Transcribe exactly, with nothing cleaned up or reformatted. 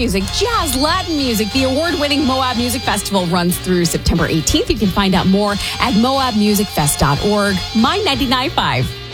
music, jazz, Latin music. The award-winning Moab Music Festival runs through September eighteenth. You can find out more at moab music fest dot org. My ninety-nine point five.